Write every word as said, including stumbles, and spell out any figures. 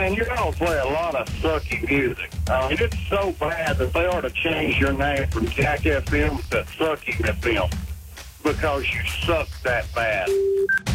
Man, you all play a lot of sucky music. I mean, it's so bad that they ought to change your name from Jack F M to Sucky F M because you suck that bad.